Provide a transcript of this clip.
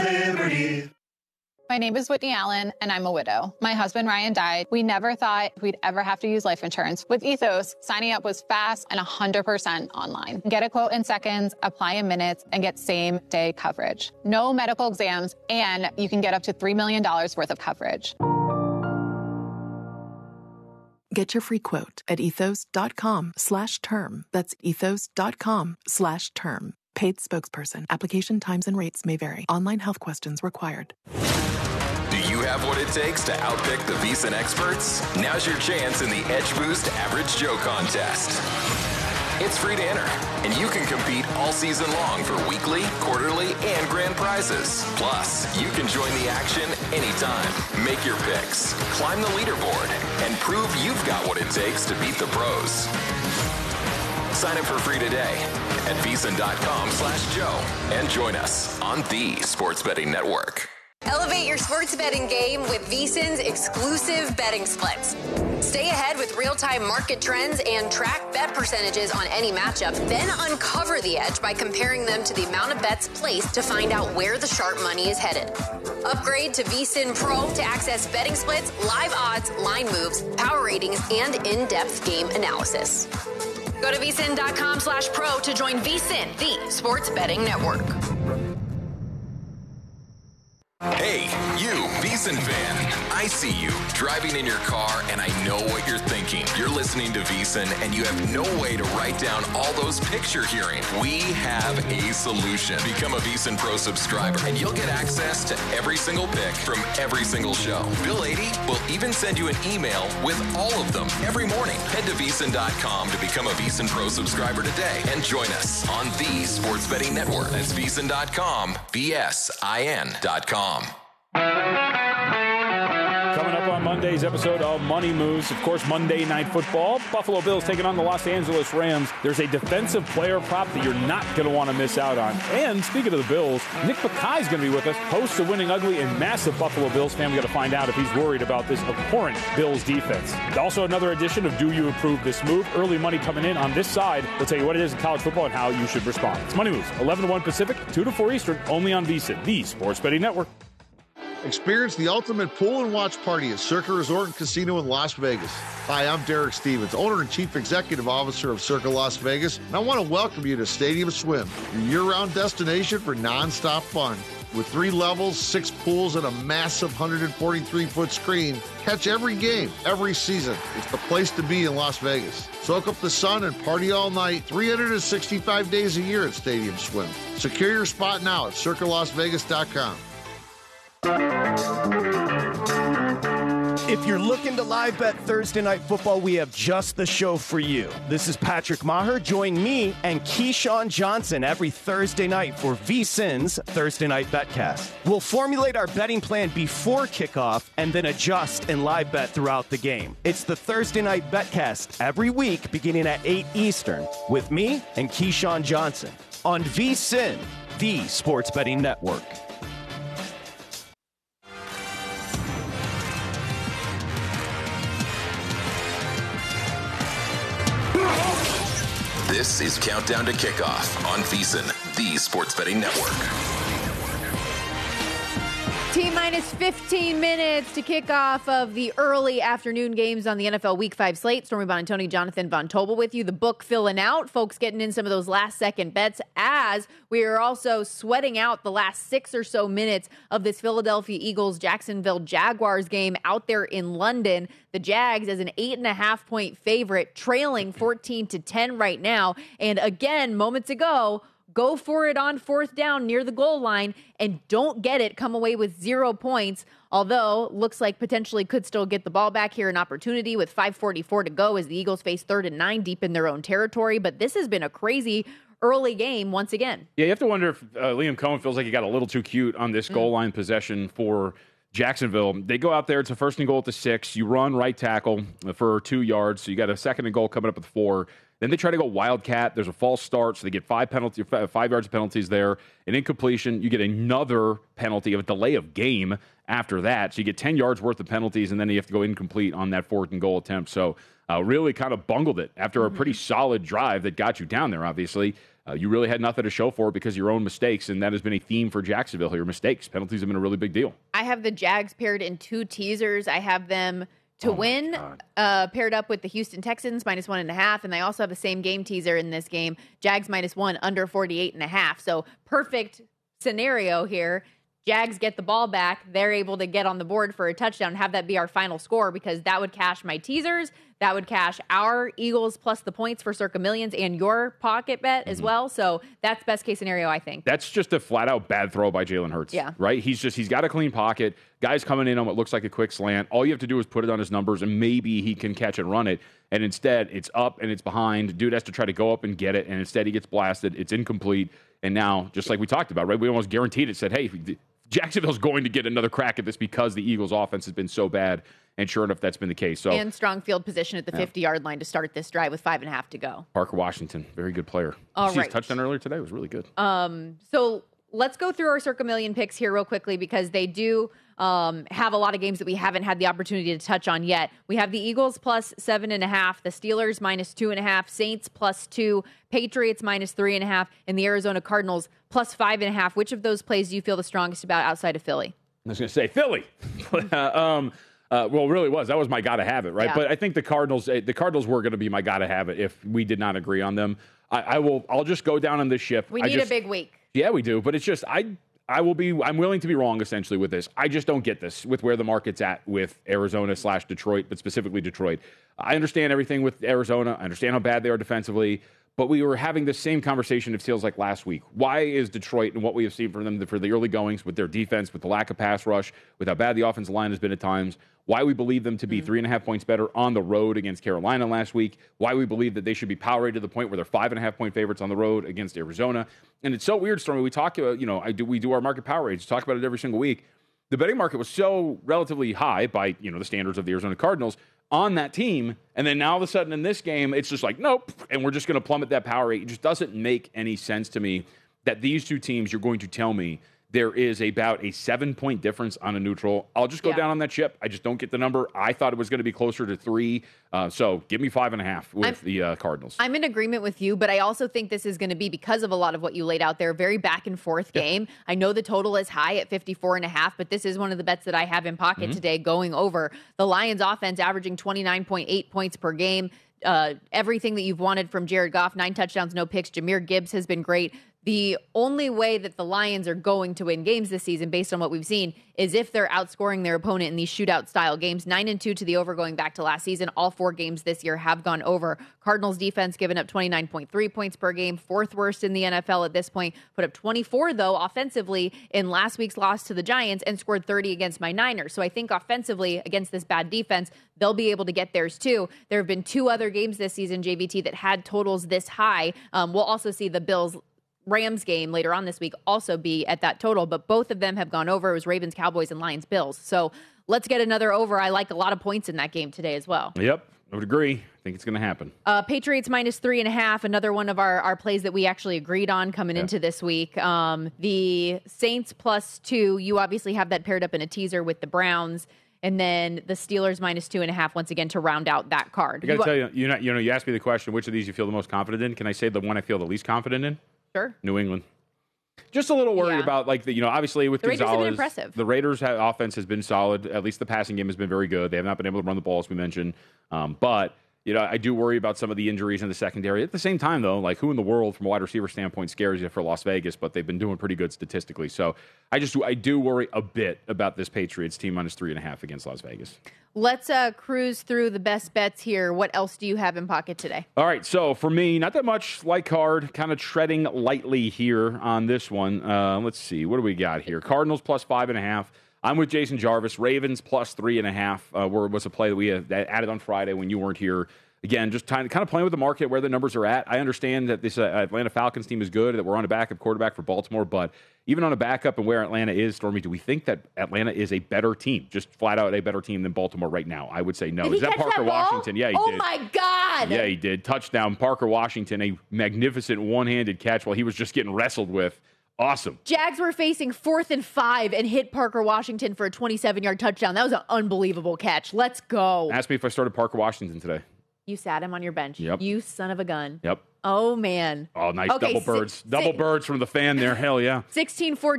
Liberty. My name is Whitney Allen, and I'm a widow. My husband, Ryan, died. We never thought we'd ever have to use life insurance. With Ethos, signing up was fast and 100% online. Get a quote in seconds, apply in minutes, and get same-day coverage. No medical exams, and you can get up to $3 million worth of coverage. Get your free quote at ethos.com/term. That's ethos.com/term. Paid spokesperson. Application times and rates may vary. Online health questions required. Do you have what it takes to outpick the VSiN experts? Now's your chance in the Edge Boost Average Joe contest. It's free to enter, and you can compete all season long for weekly, quarterly, and grand prizes. Plus, you can join the action anytime. Make your picks, climb the leaderboard, and prove you've got what it takes to beat the pros. Sign up for free today at VSiN.com/Joe and join us on the Sports Betting Network. Elevate your sports betting game with VSiN's exclusive betting splits. Stay ahead with real-time market trends and track bet percentages on any matchup. Then uncover the edge by comparing them to the amount of bets placed to find out where the sharp money is headed. Upgrade to VSiN Pro to access betting splits, live odds, line moves, power ratings, and in-depth game analysis. Go to VSiN.com/pro to join VSiN, the sports betting network. Hey, you, VSiN fan. I see you driving in your car, and I know what you're thinking. You're listening to VSiN, and you have no way to write down all those picks you're hearing. We have a solution. Become a VSiN Pro subscriber, and you'll get access to every single pick from every single show. Bill 80 will even send you an email with all of them every morning. Head to VSiN.com to become a VSiN Pro subscriber today, and join us on the Sports Betting Network. That's VSiN.com, VSIN.com. Coming up on Monday's episode of Money Moves, of course, Monday Night Football. Buffalo Bills taking on the Los Angeles Rams. There's a defensive player prop that you're not going to want to miss out on. And speaking of the Bills, Nick Bakay is going to be with us, host of Winning Ugly and massive Buffalo Bills fan. We got to find out if he's worried about this abhorrent Bills defense. Also, another edition of Do You Approve This Move? Early money coming in on this side. We'll tell you what it is in college football and how you should respond. It's Money Moves, 11 to 1 Pacific, 2 to 4 Eastern, only on VSiN, the Sports Betting Network. Experience the ultimate pool and watch party at Circa Resort and Casino in Las Vegas. Hi, I'm Derek Stevens, owner and chief executive officer of Circa Las Vegas, and I want to welcome you to Stadium Swim, your year-round destination for nonstop fun. With 3 levels, 6 pools, and a massive 143-foot screen, catch every game, every season. It's the place to be in Las Vegas. Soak up the sun and party all night, 365 days a year at Stadium Swim. Secure your spot now at CircaLasVegas.com. If you're looking to live bet Thursday Night Football, we have just the show for you. This is Patrick Maher. Join me and Keyshawn Johnson every Thursday night for VSiN's Thursday Night Betcast. We'll formulate our betting plan before kickoff and then adjust and live bet throughout the game. It's the Thursday Night Betcast every week beginning at 8 Eastern with me and Keyshawn Johnson on VSiN, the Sports Betting Network. This is Countdown to Kickoff on VSiN, the Sports Betting Network. T-minus 15 minutes to kick off of the early afternoon games on the NFL Week 5 slate. Stormy Buonantony, Jonathan Von Tobel with you. The book filling out. Folks getting in some of those last-second bets as we are also sweating out the last 6 or so minutes of this Philadelphia Eagles-Jacksonville Jaguars game out there in London. The Jags as an 8.5-point favorite, trailing 14-10 right now. And again, moments ago, go for it on 4th down near the goal line and don't get it, come away with 0 points. Although, looks like potentially could still get the ball back here, an opportunity with 5:44 to go as the Eagles face 3rd and 9 deep in their own territory. But this has been a crazy early game once again. Yeah, you have to wonder if Liam Cohen feels like he got a little too cute on this goal line possession for Jacksonville. They go out there. It's a 1st and goal at the 6. You run right tackle for 2 yards. So you got a 2nd and goal coming up at the 4. Then they try to go wildcat. There's a false start, so they get 5 yards of penalties there. An incompletion, you get another penalty of a delay of game after that. So you get 10 yards worth of penalties, and then you have to go incomplete on that 4th and goal attempt. So really kind of bungled it after a pretty solid drive that got you down there, obviously. you really had nothing to show for it because of your own mistakes, and that has been a theme for Jacksonville here. Mistakes. Penalties have been a really big deal. I have the Jags paired in 2 teasers. I have them to win, paired up with the Houston Texans, -1.5. And I also have the same game teaser in this game, Jags -1, under 48.5. So perfect scenario here. Jags get the ball back. They're able to get on the board for a touchdown, have that be our final score, because that would cash my teasers. That would cash our Eagles plus the points for Circa Millions and your pocket bet as well. So that's best case scenario, I think. That's just a flat out bad throw by Jalen Hurts. Yeah. Right? He's got a clean pocket. Guys coming in on what looks like a quick slant. All you have to do is put it on his numbers, and maybe he can catch and run it. And instead, it's up and it's behind. Dude has to try to go up and get it, and instead he gets blasted. It's incomplete. And now, just like we talked about, right? We almost guaranteed it, said, hey, Jacksonville's going to get another crack at this because the Eagles' offense has been so bad. And sure enough, that's been the case. So, and strong field position at the 50-yard line to start this drive with 5.5 to go. Parker Washington, very good player. All right. His touchdown earlier today was really good. So let's go through our Circa Million picks here real quickly, because they do have a lot of games that we haven't had the opportunity to touch on yet. We have the Eagles plus 7.5, the Steelers -2.5, Saints +2, Patriots -3.5, and the Arizona Cardinals plus 5.5. Which of those plays do you feel the strongest about outside of Philly? I was going to say Philly. Well, it really was. That was my gotta have it, right? Yeah. But I think the Cardinals were going to be my gotta have it if we did not agree on them. I'll just go down on this ship. We need a big week. Yeah, we do. But it's just I'm willing to be wrong essentially with this. I just don't get this with where the market's at with Arizona/Detroit, but specifically Detroit. I understand everything with Arizona. I understand how bad they are defensively. But we were having the same conversation, it feels like, last week. Why is Detroit and what we have seen from them for the early goings with their defense, with the lack of pass rush, with how bad the offensive line has been at times, why we believe them to be 3.5 points better on the road against Carolina last week, why we believe that they should be power rated to the point where they're 5.5-point favorites on the road against Arizona. And it's so weird, Stormy. We talk about, we do our market power rates, talk about it every single week. The betting market was so relatively high by, the standards of the Arizona Cardinals on that team, and then now all of a sudden in this game, it's just like, nope, and we're just going to plummet that power rate. It just doesn't make any sense to me that these two teams, you're going to tell me there is about a 7-point difference on a neutral. I'll just go down on that ship. I just don't get the number. I thought it was going to be closer to 3. So give me 5.5 with the Cardinals. I'm in agreement with you, but I also think this is going to be, because of a lot of what you laid out there, very back and forth game. I know the total is high at 54.5, but this is one of the bets that I have in pocket today going over. The Lions offense averaging 29.8 points per game. Everything that you've wanted from Jared Goff, 9 touchdowns, no picks. Jahmyr Gibbs has been great. The only way that the Lions are going to win games this season, based on what we've seen, is if they're outscoring their opponent in these shootout-style games. 9-2 to the over going back to last season. All 4 games this year have gone over. Cardinals defense giving up 29.3 points per game, 4th worst in the NFL at this point. Put up 24, though, offensively in last week's loss to the Giants, and scored 30 against my Niners. So I think offensively, against this bad defense, they'll be able to get theirs too. There have been 2 other games this season, JVT, that had totals this high. We'll also see the Bills-Rams game later on this week also be at that total, but both of them have gone over. It was Ravens, Cowboys, and Lions, Bills. So let's get another over. I like a lot of points in that game today as well. Yep, I would agree. I think it's going to happen. Patriots -3.5, another one of our plays that we actually agreed on coming into this week. The Saints +2, you obviously have that paired up in a teaser with the Browns. And then the Steelers -2.5, once again, to round out that card. I got to tell you, you asked me the question, which of these you feel the most confident in? Can I say the one I feel the least confident in? Sure. New England. Just a little worried about, obviously with the Gonzalez. Raiders have been impressive. The Raiders' offense has been solid. At least the passing game has been very good. They have not been able to run the ball, as we mentioned. But I do worry about some of the injuries in the secondary. At the same time, though, who in the world, from a wide receiver standpoint, scares you for Las Vegas? But they've been doing pretty good statistically. So I do worry a bit about this Patriots team -3.5 against Las Vegas. Let's cruise through the best bets here. What else do you have in pocket today? All right, so for me, not that much light card, kind of treading lightly here on this one. Let's see, what do we got here? Cardinals +5.5. I'm with Jason Jarvis. Ravens +3.5 was a play that we added on Friday when you weren't here. Again, just kind of playing with the market where the numbers are at. I understand that this Atlanta Falcons team is good, that we're on a backup quarterback for Baltimore, but even on a backup and where Atlanta is, Stormy, do we think that Atlanta is a better team, just flat out a better team than Baltimore right now? I would say no. Did he catch Parker that ball? Washington? Yeah, he did. Oh, my God. Yeah, he did. Touchdown. Parker Washington, a magnificent one-handed catch while he was just getting wrestled with. Awesome. Jags were facing 4th and 5 and hit Parker Washington for a 27-yard touchdown. That was an unbelievable catch. Let's go. Ask me if I started Parker Washington today. You sat him on your bench. Yep. You son of a gun. Yep. Oh, man. Oh, nice Okay, double birds. Double birds from the fan there. Hell yeah. 16-14